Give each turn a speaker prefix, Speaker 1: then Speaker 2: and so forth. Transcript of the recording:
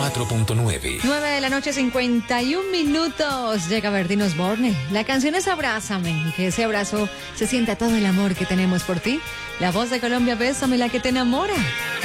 Speaker 1: 94.9.
Speaker 2: 9 de la noche, 51 minutos. Llega Bertín Osborne. La canción es Abrázame, y que ese abrazo se sienta todo el amor que tenemos por ti. La voz de Colombia, Bésame, la que te enamora.